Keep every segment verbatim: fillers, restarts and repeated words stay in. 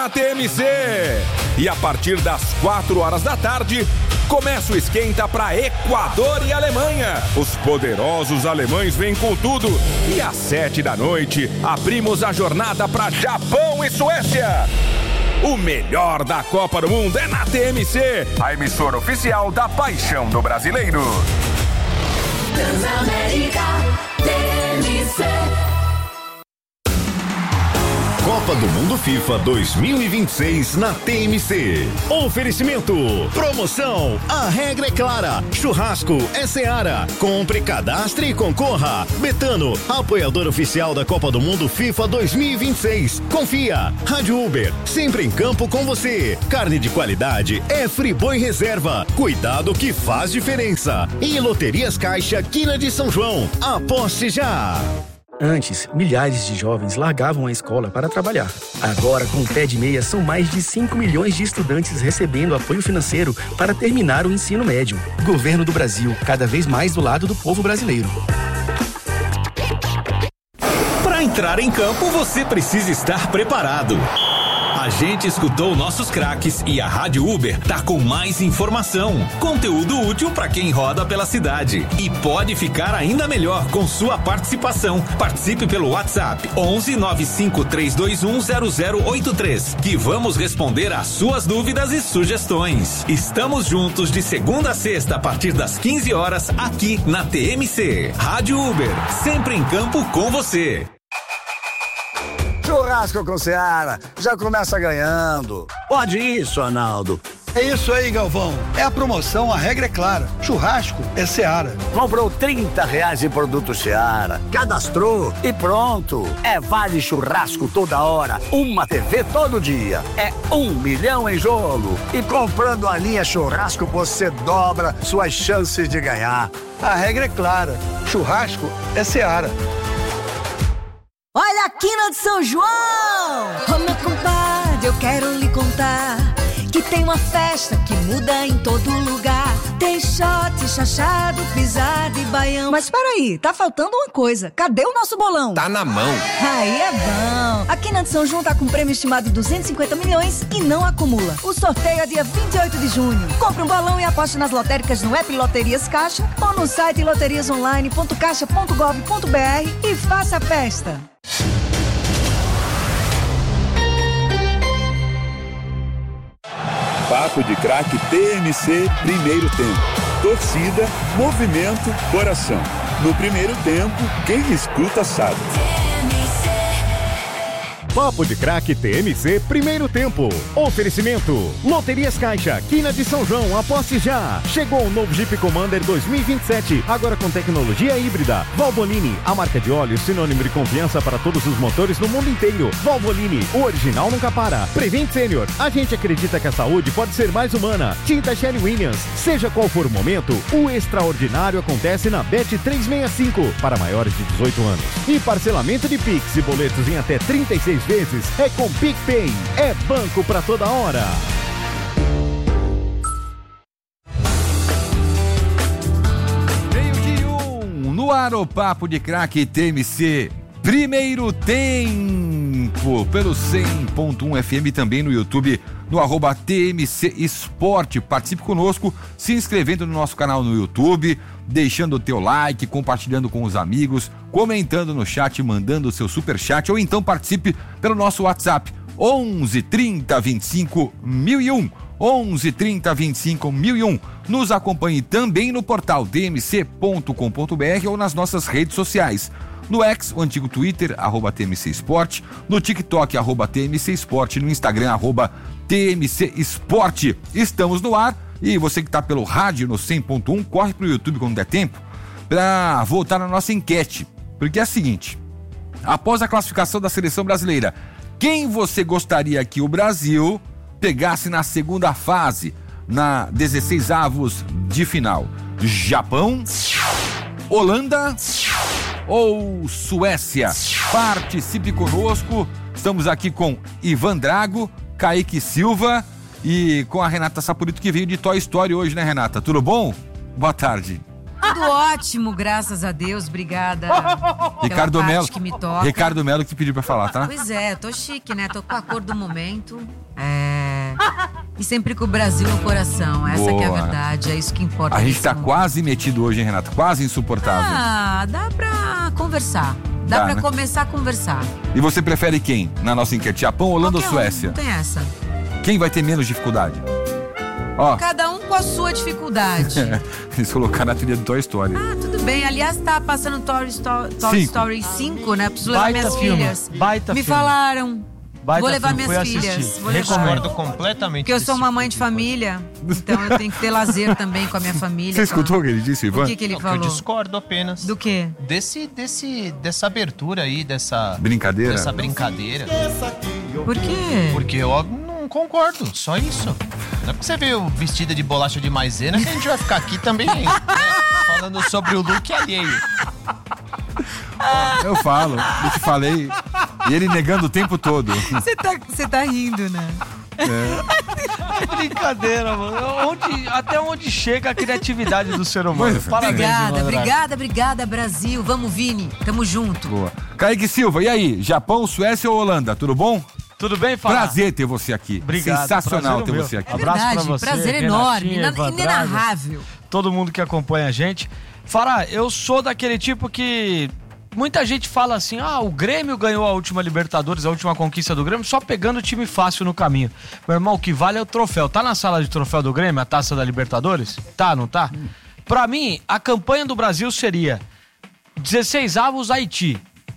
A T M C. E a partir das quatro horas da tarde, começa o esquenta para Equador e Alemanha. Os poderosos alemães vêm com tudo. E às sete da noite, abrimos a jornada para Japão e Suécia. O melhor da Copa do Mundo é na T M C, a emissora oficial da paixão do brasileiro. Transamérica T M C. Copa do Mundo FIFA dois mil e vinte e seis na T M C. Oferecimento. Promoção. A regra é clara. Churrasco é Seara. Compre, cadastre e concorra. Betano, apoiador oficial da Copa do Mundo FIFA dois mil e vinte e seis. Confia. Rádio Uber, sempre em campo com você. Carne de qualidade é Friboi Reserva. Cuidado que faz diferença. E Loterias Caixa, Quina de São João. Aposte já. Antes, milhares de jovens largavam a escola para trabalhar. Agora, com o Pé de Meia, são mais de cinco milhões de estudantes recebendo apoio financeiro para terminar o ensino médio. Governo do Brasil, cada vez mais do lado do povo brasileiro. Para entrar em campo, você precisa estar preparado. A gente escutou nossos craques e a Rádio Uber tá com mais informação, conteúdo útil para quem roda pela cidade. E pode ficar ainda melhor com sua participação. Participe pelo WhatsApp onze nove cinco três dois um zero zero oito três, que vamos responder às suas dúvidas e sugestões. Estamos juntos de segunda a sexta a partir das quinze horas aqui na T M C. Rádio Uber, sempre em campo com você. Churrasco com Seara, já começa ganhando. Pode isso, Arnaldo. É isso aí, Galvão. É a promoção, a regra é clara. Churrasco é Seara. Comprou trinta reais em produto Seara, cadastrou e pronto. É vale churrasco toda hora, uma T V todo dia. É um milhão em jogo. E comprando a linha churrasco, você dobra suas chances de ganhar. A regra é clara. Churrasco é Seara. Olha a Quina de São João! Ô meu compadre, eu quero lhe contar que tem uma festa que muda em todo lugar. Tem shot, chachado, pisada e baião. Mas peraí, tá faltando uma coisa. Cadê o nosso bolão? Tá na mão. Aí é bom. A Quina de São João tá com prêmio estimado de duzentos e cinquenta milhões e não acumula. O sorteio é dia vinte e oito de junho. Compre um bolão e aposte nas lotéricas no app Loterias Caixa ou no site loterias online ponto caixa ponto gov ponto br e faça a festa. Papo de Craque T M C, primeiro tempo. Torcida, movimento, coração. No primeiro tempo, quem escuta sabe. Papo de Craque T M C, primeiro tempo. Oferecimento. Loterias Caixa, Quina de São João, aposte já. Chegou o novo Jeep Commander dois mil e vinte e sete, agora com tecnologia híbrida. Valvoline, a marca de óleo sinônimo de confiança para todos os motores no mundo inteiro. Valvoline, o original nunca para. Prevent Senior, a gente acredita que a saúde pode ser mais humana. Tinta Shelly Williams, seja qual for o momento, o extraordinário acontece na Bet trezentos e sessenta e cinco, para maiores de dezoito anos. E parcelamento de Pix e boletos em até trinta e seis vezes é com PicPay. É banco pra toda hora. Meio de um, no ar o Papo de Craque T M C. Primeiro tempo, pelo cem ponto um F M e também no YouTube, no arroba T M C Esporte. Participe conosco, se inscrevendo no nosso canal no YouTube, deixando o teu like, compartilhando com os amigos, comentando no chat, mandando o seu superchat, ou então participe pelo nosso WhatsApp, onze trinta vinte e cinco mil e um, onze trinta vinte e cinco mil e um. Nos acompanhe também no portal d m c ponto com ponto b r ou nas nossas redes sociais. No X, o antigo Twitter, arroba T M C Esporte, no TikTok, arroba T M C Esporte, no Instagram, arroba T M C Esporte. Estamos no ar e você que está pelo rádio no cem ponto um, corre pro YouTube quando der tempo para voltar na nossa enquete. Porque é a seguinte, após a classificação da seleção brasileira, quem você gostaria que o Brasil pegasse na segunda fase, na dezesseis avos de final? Japão, Holanda ou Suécia? Participe conosco. Estamos aqui com Ivan Drago, Kaique Silva e com a Renata Sapurito, que veio de Toy Story hoje, né, Renata? Tudo bom? Boa tarde. tudo ótimo, graças a Deus. Obrigada. Ricardo Melo. Que me toca. Ricardo Melo que pediu pra falar, tá? Pois é, eu tô chique, né? Tô com a cor do momento. É. E sempre com o Brasil no coração. Essa Boa. que é a verdade, é isso que importa. A gente tá momento. quase metido hoje, hein, Renato? Quase insuportável. Ah, dá pra conversar. Dá, Dá pra né? começar a conversar. E você prefere quem na nossa enquete? Japão, Holanda Qualquer ou Suécia? Um, não tem essa. Quem vai ter menos dificuldade? Ó. Cada um com a sua dificuldade. Eles colocaram na trilha do Toy Story. Ah, tudo bem. Aliás, tá passando Toy, Story, Toy Cinco. Story cinco, né? Preciso levar Baita minhas filme. filhas. Baita Me filme. falaram. Baita Vou levar filme, minhas fui filhas. assistir. Vou levar. Recomendo completamente. Porque eu sou uma mãe de família, então eu tenho que ter lazer também com a minha família. Você escutou o que ele disse, Ivan? O que, que ele Não, falou? Eu discordo apenas. Do quê? Desse, desse, dessa abertura aí, dessa... Brincadeira? Dessa brincadeira. Por quê? Porque eu não concordo, só isso. Não é porque você veio vestida de bolacha de maisena que a gente vai ficar aqui também, né, falando sobre o look alheio. Eu falo, eu te falei. E ele negando o tempo todo. Você tá, você tá rindo, né? É. Brincadeira, mano. Onde, até onde chega a criatividade do ser humano. Pois é. Parabéns, Obrigada, Ivan Drago. obrigada, obrigada, Brasil. Vamos, Vini. Tamo junto. Boa. Kaique Silva, e aí? Japão, Suécia ou Holanda? Tudo bom? Tudo bem, Fala? Prazer ter você aqui. Obrigado. Sensacional prazer ter meu. você aqui. É Abraço verdade, pra você, prazer Renatinho, enorme, Ivan Drago, inenarrável. todo mundo que acompanha a gente. Fará, eu sou daquele tipo que muita gente fala assim, ah, o Grêmio ganhou a última Libertadores, a última conquista do Grêmio, só pegando time fácil no caminho. Meu irmão, o que vale é o troféu. Tá na sala de troféu do Grêmio, a taça da Libertadores? Tá, não tá? Hum. Pra mim, a campanha do Brasil seria dezesseis avos Haiti.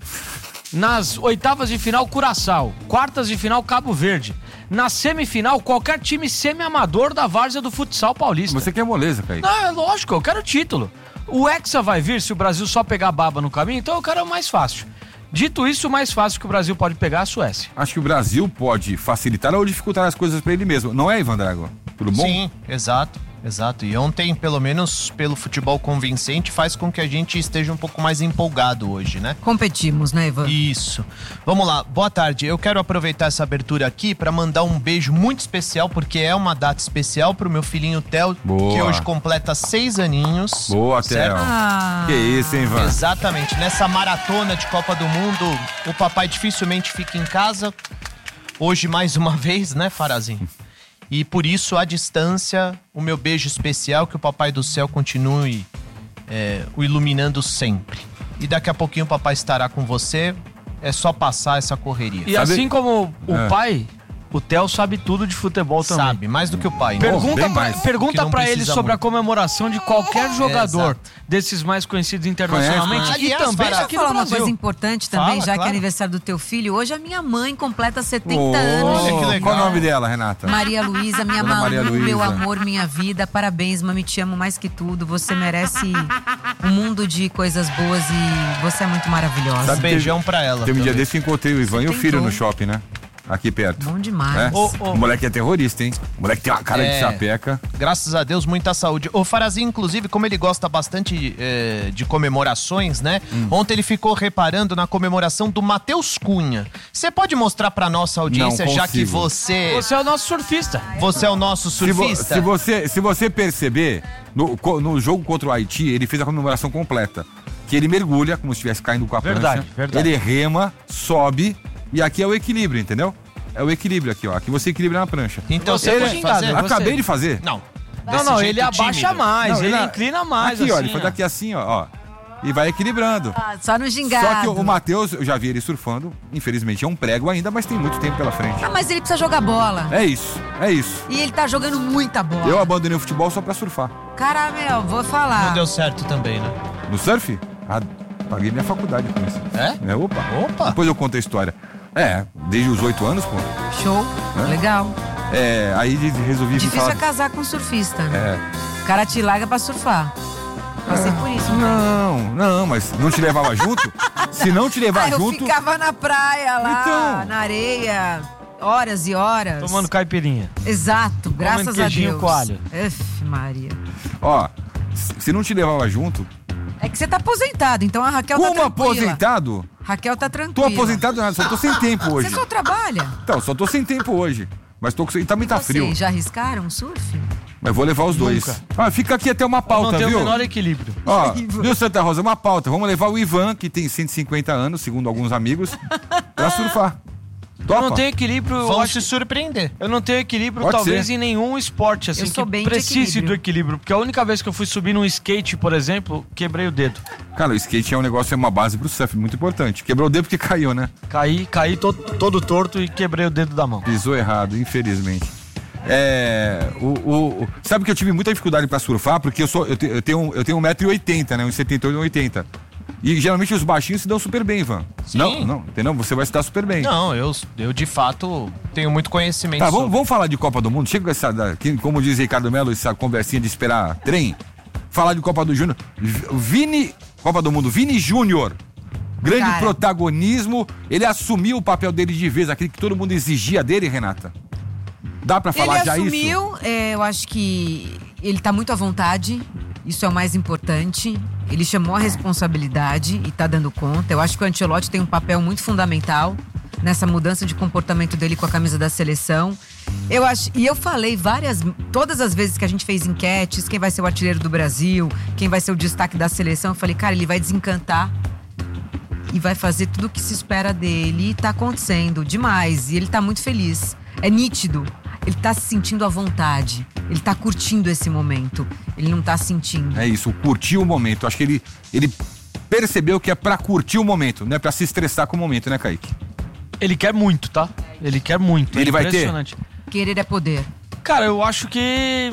Nas oitavas de final, Curaçao. Quartas de final, Cabo Verde. Na semifinal, qualquer time semi-amador da várzea do futsal paulista. Você quer moleza, Kaique? Não, é lógico, eu quero título. O Hexa vai vir se o Brasil só pegar baba no caminho, então eu quero o mais fácil. Dito isso, o mais fácil que o Brasil pode pegar é a Suécia. Acho que o Brasil pode facilitar ou dificultar as coisas pra ele mesmo. Não é, Ivan Drago? Tudo bom? Sim, exato. Exato, e ontem, pelo menos pelo futebol convincente, faz com que a gente esteja um pouco mais empolgado hoje, né? Competimos, né, Ivan? Isso. Vamos lá, boa tarde. Eu quero aproveitar essa abertura aqui para mandar um beijo muito especial, porque é uma data especial pro meu filhinho Theo, Boa. que hoje completa seis aninhos. Boa, certo? Theo. Ah. Que isso, hein, Ivan? Exatamente. Nessa maratona de Copa do Mundo, o papai dificilmente fica em casa. Hoje, mais uma vez, né, Farazinho? E por isso, à distância, o meu beijo especial, que o Papai do Céu continue é, o iluminando sempre. E daqui a pouquinho o papai estará com você, é só passar essa correria. E Sabe... assim como o É. pai, o Theo sabe tudo de futebol também. Sabe, mais do que o pai. né? Pergunta Bem pra, mais. pergunta Que não pra ele precisa sobre a muito. comemoração de qualquer jogador exato. desses mais conhecidos internacionalmente. Conhece, E conhece. também Aliás, aqui Deixa eu no falar uma Brasil. coisa importante também, Fala, já que é claro. aniversário do teu filho. Hoje a minha mãe completa setenta Oh, anos. Olha que legal. Qual o nome dela, Renata? Maria Luísa, minha Dona Maria Malu, meu Luísa. amor, minha vida. Parabéns, mami, te amo mais que tudo. Você merece um mundo de coisas boas e você é muito maravilhosa. Sabe, Beijão pra ela. Tem um dia também. desse que encontrei o Ivan e o Tentou. filho no shopping, né? Aqui perto. Bom demais. É? Ô, ô. O moleque é terrorista, hein? O moleque tem uma cara É. de sapeca. Graças a Deus, muita saúde. O Farazinho, inclusive, como ele gosta bastante é, de comemorações, né? Hum. Ontem ele ficou reparando na comemoração do Matheus Cunha. Você pode mostrar pra nossa audiência, Não já que consigo. você... Você é o nosso surfista. Você é o nosso Se, vo- surfista? se você, se você perceber, no, co- no jogo contra o Haiti, ele fez a comemoração completa. Que ele mergulha, como se estivesse caindo com a Verdade, prancha. verdade. Ele rema, sobe, e aqui é o equilíbrio, entendeu? É o equilíbrio aqui, ó. Aqui você equilibra na prancha. Então Você você foi pode xingado, fazer? né? Você- Acabei de fazer. Não. Não, Desse não, jeito ele abaixa tímido. mais, Não, ele ele- inclina mais. Aqui, ó, assim, ele foi daqui assim, ó, ó. E vai equilibrando. Ah, só no gingado. Só que o Matheus, eu já vi ele surfando. Infelizmente é um prego ainda, mas tem muito tempo pela frente. Ah, mas ele precisa jogar bola. É isso, é isso. E ele tá jogando muita bola. Eu abandonei o futebol só pra surfar. Cara, meu, vou falar. Não deu certo também, né? No surf? Ah, paguei minha faculdade com isso. É? É, opa. Opa. Depois eu conto a história. É, desde os oito anos, pô. Show. Hã? Legal. É, aí de- resolvi vir Difícil falar... é casar com surfista, né? É. O cara te larga pra surfar. Passei por isso. Não, não, mas não te levava junto? Se não te levar Ah, eu junto... ficava na praia lá, Então. na areia, horas e horas. Tomando caipirinha. Exato, graças a queijinho Deus. coalho. Uf, Maria. Ó, se não te levava junto... É que você tá aposentado, então a Raquel Como tá tranquila. aposentado? Raquel tá Tô tranquila. aposentado nada, só tô sem tempo hoje. Você só trabalha? Então, só tô sem tempo hoje. Mas tô com... E também tá Vocês frio. já arriscaram surf? Mas vou levar os dois. Nunca. Ah, fica aqui até uma pauta, não tem viu? o menor equilíbrio. Ó, viu, Santa Rosa? Uma pauta. Vamos levar o Ivan, que tem cento e cinquenta anos, segundo alguns amigos, pra surfar. Topa. Eu não tenho equilíbrio. Vamos eu acho se surpreender. Eu não tenho equilíbrio, Pode talvez, ser. em nenhum esporte, assim, Eu sou que bem de precise equilíbrio. do equilíbrio. Porque a única vez que eu fui subir num skate, por exemplo, quebrei o dedo. Cara, o skate é um negócio, é uma base pro surf muito importante. Quebrou o dedo porque caiu, né? Caí, caí todo, todo torto e quebrei o dedo da mão. Pisou errado, infelizmente. É. O, o, o- sabe que eu tive muita dificuldade pra surfar, porque eu, sou, eu, te- eu tenho, eu tenho um metro e oitenta, né? um metro e setenta e oito, um metro e oitenta. E geralmente os baixinhos se dão super bem, Ivan. Sim. Não, não, entendeu? Você vai se dar super bem. Não, eu, eu de fato tenho muito conhecimento Tá, vamos, sobre. vamos falar de Copa do Mundo? Chega com essa, da- que- como diz Ricardo Melo, essa conversinha de esperar trem. Falar de Copa do Júnior. V- Vini, Copa do Mundo, Vini Júnior. Grande Cara. protagonismo. Ele assumiu o papel dele de vez, aquele que todo mundo exigia dele, Renata. Dá pra falar Ele já isso? assumiu, é, eu acho que ele tá muito à vontade, isso é o mais importante. Ele chamou a responsabilidade e tá dando conta. Eu acho que o Ancelotti tem um papel muito fundamental nessa mudança de comportamento dele com a camisa da seleção. Eu acho, e eu falei várias, todas as vezes que a gente fez enquetes, quem vai ser o artilheiro do Brasil, quem vai ser o destaque da seleção, eu falei, cara, ele vai desencantar e vai fazer tudo o que se espera dele. E tá acontecendo demais. E ele tá muito feliz. É nítido. Ele tá se sentindo à vontade. Ele tá curtindo esse momento. Ele não tá sentindo. É isso, curtir o momento. Acho que ele, ele percebeu que é pra curtir o momento, não é pra se estressar com o momento, né, Kaique? Ele quer muito, tá? Ele quer muito. Ele é vai ter? impressionante. Querer é poder. Cara, eu acho que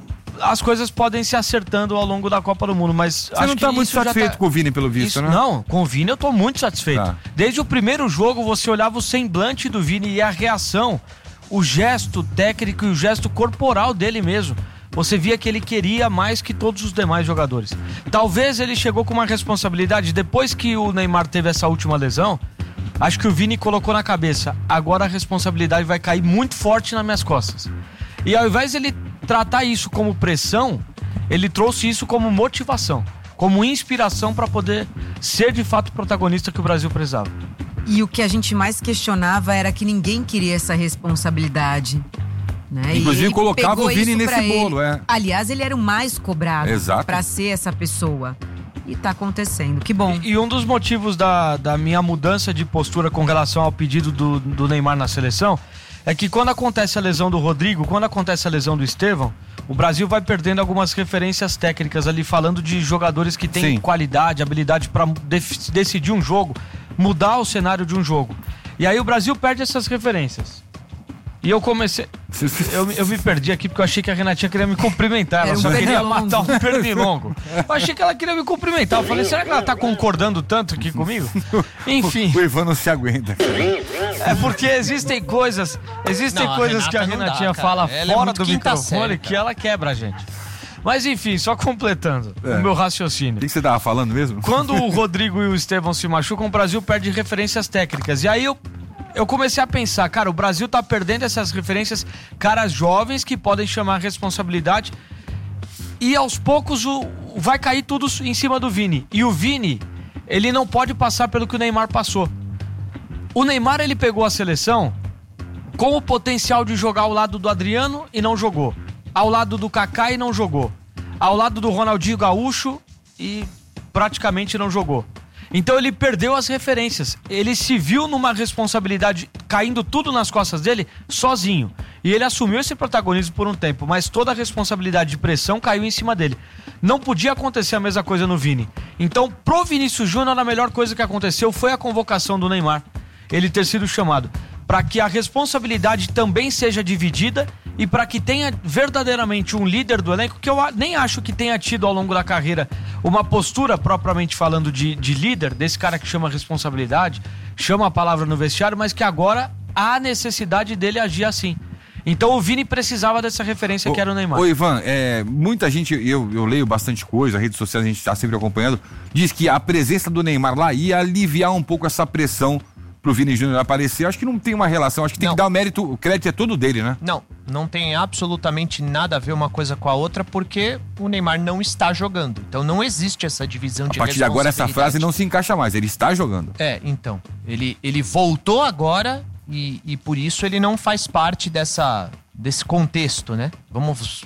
as coisas podem se acertando ao longo da Copa do Mundo, mas Você acho não tá que muito isso já satisfeito tá- com o Vini, pelo visto, Isso- né? Não, com o Vini eu tô muito satisfeito. Tá. Desde o primeiro jogo, você olhava o semblante do Vini e a reação, o gesto técnico e o gesto corporal dele mesmo. Você via que ele queria mais que todos os demais jogadores. Talvez ele chegou com uma responsabilidade, depois que o Neymar teve essa última lesão, acho que o Vini colocou na cabeça, agora a responsabilidade vai cair muito forte nas minhas costas. E ao invés de ele tratar isso como pressão, ele trouxe isso como motivação, como inspiração para poder ser de fato o protagonista que o Brasil precisava. E o que a gente mais questionava era que ninguém queria essa responsabilidade. Né? Inclusive, E ele colocava pegou o Vini isso nesse pra ele. bolo, é. Aliás, ele era o mais cobrado Exato. pra ser essa pessoa. E tá acontecendo, que bom. E, e um dos motivos da, da minha mudança de postura com relação ao pedido do, do Neymar na seleção é que quando acontece a lesão do Rodrigo, quando acontece a lesão do Estevão, o Brasil vai perdendo algumas referências técnicas ali, falando de jogadores que têm Sim. qualidade, habilidade para decidir um jogo, mudar o cenário de um jogo. E aí o Brasil perde essas referências. E eu comecei... Eu, eu me perdi aqui porque eu achei que a Renatinha queria me cumprimentar. Ela Era um só queria pernilongo. matar um pernilongo. Eu achei que ela queria me cumprimentar. Eu falei, será que ela tá concordando tanto aqui comigo? Enfim. O Ivan não se aguenta. É porque existem coisas, existem Não, a coisas que a Renata não dá, Renatinha cara. fala Ela é fora muito do quinta microfone série, que ela quebra a gente. Mas enfim, só completando É. o meu O raciocínio. que que você tava falando mesmo? Quando o Rodrigo e o Estevão se machucam, o Brasil perde referências técnicas. E aí eu, eu comecei a pensar, cara, o Brasil tá perdendo essas referências, caras jovens que podem chamar a responsabilidade. E aos poucos o, vai cair tudo em cima do Vini. E o Vini, ele não pode passar pelo que o Neymar passou. O Neymar, ele pegou a seleção com o potencial de jogar ao lado do Adriano e não jogou. Ao lado do Kaká e não jogou. Ao lado do Ronaldinho Gaúcho e praticamente não jogou. Então ele perdeu as referências. Ele se viu numa responsabilidade caindo tudo nas costas dele sozinho. E ele assumiu esse protagonismo por um tempo, mas toda a responsabilidade de pressão caiu em cima dele. Não podia acontecer a mesma coisa no Vini. Então, pro Vinícius Júnior, a melhor coisa que aconteceu foi a convocação do Neymar. Ele ter sido chamado. Para que a responsabilidade também seja dividida e para que tenha verdadeiramente um líder do elenco, que eu a- nem acho que tenha tido ao longo da carreira uma postura propriamente falando de, de líder, desse cara que chama responsabilidade, chama a palavra no vestiário, mas que agora há necessidade dele agir assim. Então o Vini precisava dessa referência que era o Neymar. Ô Ivan, é, muita gente, eu, eu leio bastante coisa, as redes sociais a gente está sempre acompanhando, diz que a presença do Neymar lá ia aliviar um pouco essa pressão pro Vini Júnior aparecer. Acho que não tem uma relação, acho que tem Não. que dar o mérito, o crédito é todo dele, né? Não, não tem absolutamente nada a ver uma coisa com a outra, porque o Neymar não está jogando. Então não existe essa divisão A de partir de agora essa responsabilidade. frase não se encaixa mais, ele está jogando. É, então. Ele, ele voltou agora e, e por isso ele não faz parte dessa, desse contexto, né? Vamos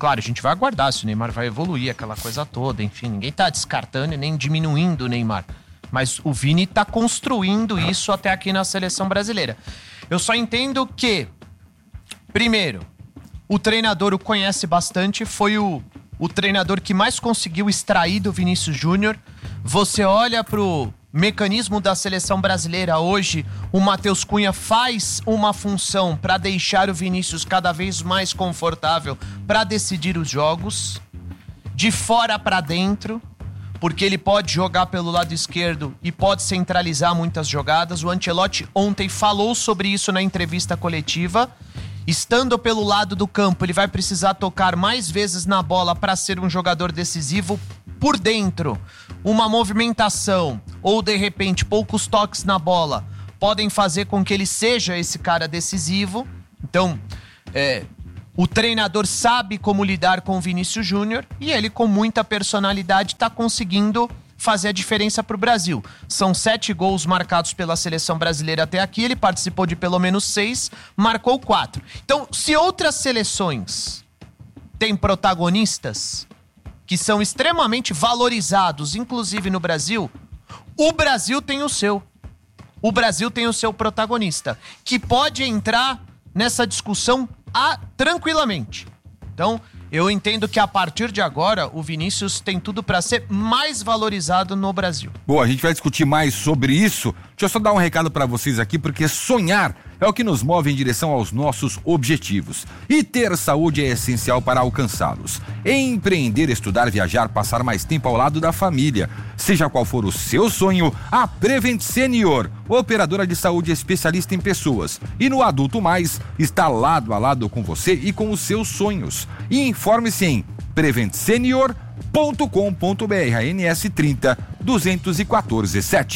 Claro, a gente vai aguardar se o Neymar vai evoluir, aquela coisa toda, enfim, ninguém tá descartando e nem diminuindo o Neymar. Mas o Vini tá construindo isso até aqui na seleção brasileira. Eu só entendo que, primeiro, o treinador o conhece bastante, foi o, o treinador que mais conseguiu extrair do Vinícius Júnior. Você olha pro mecanismo da seleção brasileira hoje, o Matheus Cunha faz uma função para deixar o Vinícius cada vez mais confortável para decidir os jogos, de fora para dentro, porque ele pode jogar pelo lado esquerdo e pode centralizar muitas jogadas. O Ancelotti ontem falou sobre isso na entrevista coletiva. Estando pelo lado do campo, ele vai precisar tocar mais vezes na bola para ser um jogador decisivo. Por dentro, uma movimentação ou, de repente, poucos toques na bola podem fazer com que ele seja esse cara decisivo. Então, é, o treinador sabe como lidar com o Vinícius Júnior e ele, com muita personalidade, está conseguindo fazer a diferença para o Brasil. São sete gols marcados pela seleção brasileira até aqui, ele participou de pelo menos seis, marcou quatro. Então, se outras seleções têm protagonistas que são extremamente valorizados, inclusive no Brasil, o Brasil tem o seu. O Brasil tem o seu protagonista, que pode entrar nessa discussão a, tranquilamente. Então, eu entendo que a partir de agora, o Vinícius tem tudo para ser mais valorizado no Brasil. Bom, a gente vai discutir mais sobre isso. Deixa eu só dar um recado para vocês aqui, porque sonhar é o que nos move em direção aos nossos objetivos. E ter saúde é essencial para alcançá-los. Empreender, estudar, viajar, passar mais tempo ao lado da família. Seja qual for o seu sonho, a Prevent Senior, operadora de saúde especialista em pessoas. E no Adulto Mais, está lado a lado com você e com os seus sonhos. E informe-se em prevent senior ponto com ponto b r, A N S trinta, duzentos e quatorze, sete.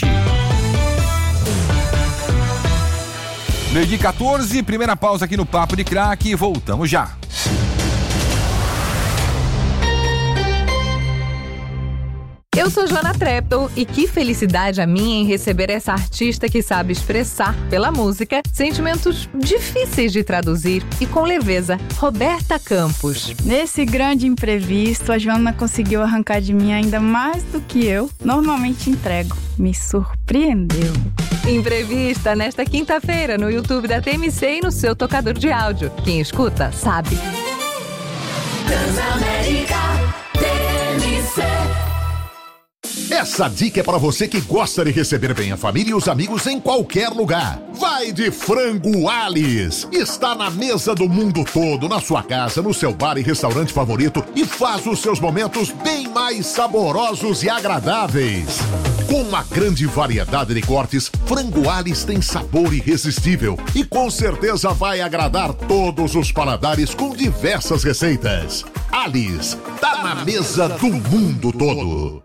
meio dia quatorze, primeira pausa aqui no Papo de Craque, voltamos já. Eu sou Joana Treptow e que felicidade a minha em receber essa artista que sabe expressar pela música sentimentos difíceis de traduzir e com leveza, Roberta Campos. Nesse grande imprevisto, a Joana conseguiu arrancar de mim ainda mais do que eu normalmente entrego. Me surpreendeu. Entrevista nesta quinta-feira no YouTube da T M C e no seu tocador de áudio. Quem escuta, sabe. Transamérica T M C. Essa dica é para você que gosta de receber bem a família e os amigos em qualquer lugar. Vai de Frango Alice. Está na mesa do mundo todo, na sua casa, no seu bar e restaurante favorito e faz os seus momentos bem mais saborosos e agradáveis. Com uma grande variedade de cortes, Frango Alice tem sabor irresistível e com certeza vai agradar todos os paladares com diversas receitas. Alice, tá na mesa do mundo todo.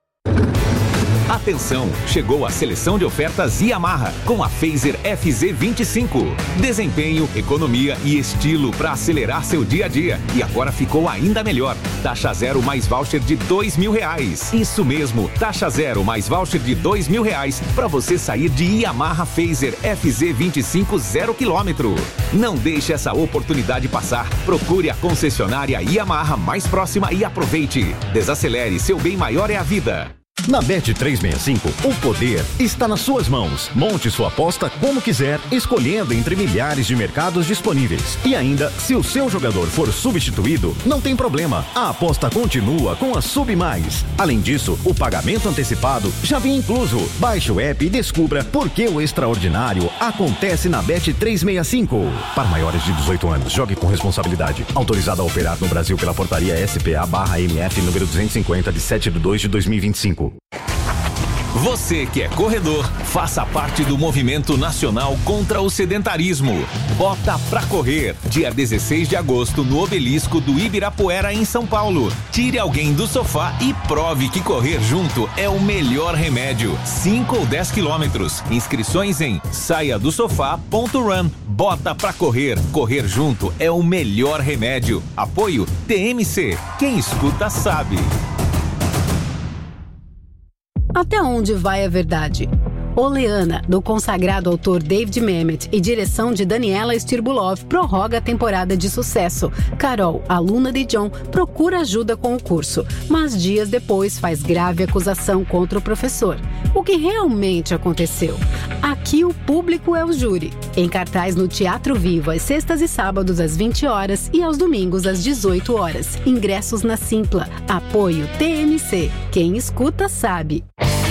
Atenção, chegou a seleção de ofertas Yamaha com a Fazer F Z vinte e cinco. Desempenho, economia e estilo para acelerar seu dia a dia. E agora ficou ainda melhor. Taxa zero mais voucher de dois mil reais. Isso mesmo, taxa zero mais voucher de dois mil reais para você sair de Yamaha Fazer F Z vinte e cinco zero quilômetro. Não deixe essa oportunidade passar. Procure a concessionária Yamaha mais próxima e aproveite. Desacelere, seu bem maior é a vida. Na Bet trezentos e sessenta e cinco, o poder está nas suas mãos. Monte sua aposta como quiser, escolhendo entre milhares de mercados disponíveis. E ainda, se o seu jogador for substituído, não tem problema. A aposta continua com a Sub Mais. Além disso, o pagamento antecipado já vem incluso. Baixe o app e descubra por que o extraordinário acontece na Bet trezentos e sessenta e cinco. Para maiores de dezoito anos, jogue com responsabilidade. Autorizado a operar no Brasil pela portaria S P A barra M F número duzentos e cinquenta de sete de dois de dois mil e vinte e cinco. Você que é corredor, faça parte do movimento nacional contra o sedentarismo. Bota pra correr, dia dezesseis de agosto, no Obelisco do Ibirapuera, em São Paulo. Tire alguém do sofá e prove que correr junto é o melhor remédio. cinco ou dez quilômetros. Inscrições em saia do sofá ponto run. Bota pra correr. Correr junto é o melhor remédio. Apoio T M C. Quem escuta sabe. Até onde vai a verdade? Oleana, do consagrado autor David Mamet e direção de Daniela Stirbulov, prorroga a temporada de sucesso. Carol, aluna de John, procura ajuda com o curso, mas dias depois faz grave acusação contra o professor. O que realmente aconteceu? Aqui o público é o júri. Em cartaz no Teatro Vivo, às sextas e sábados às vinte horas e aos domingos às dezoito horas. Ingressos na Simpla. Apoio T M C. Quem escuta sabe.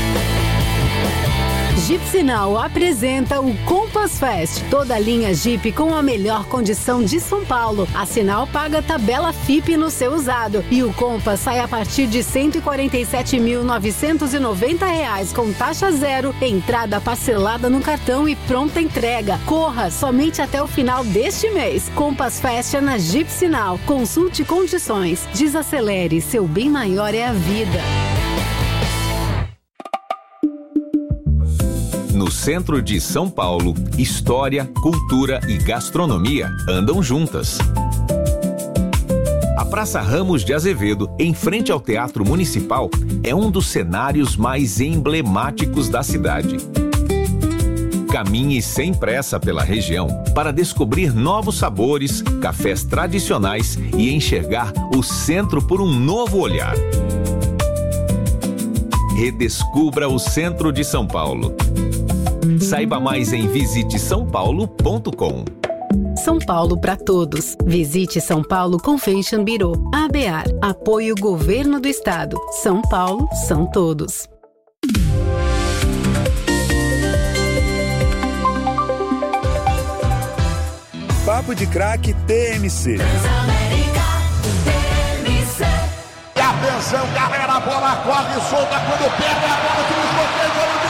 Jeep Sinal apresenta o Compass Fest. Toda a linha Jeep com a melhor condição de São Paulo. A Sinal paga tabela F I P no seu usado. E o Compass sai a partir de cento e quarenta e sete mil novecentos e noventa reais com taxa zero, entrada parcelada no cartão e pronta entrega. Corra somente até o final deste mês. Compass Fest é na Jeep Sinal. Consulte condições. Desacelere. Seu bem maior é a vida. No centro de São Paulo, história, cultura e gastronomia andam juntas. A Praça Ramos de Azevedo, em frente ao Teatro Municipal, é um dos cenários mais emblemáticos da cidade. Caminhe sem pressa pela região para descobrir novos sabores, cafés tradicionais e enxergar o centro por um novo olhar. Redescubra o centro de São Paulo. Saiba mais em visite são paulo ponto com. São Paulo para todos. Visite São Paulo Convention Bureau. A B A R. Apoio Governo do Estado. São Paulo são todos. Papo de Craque T M C. E atenção, galera, a bola corre solta quando pega a bola, tira o escanteio.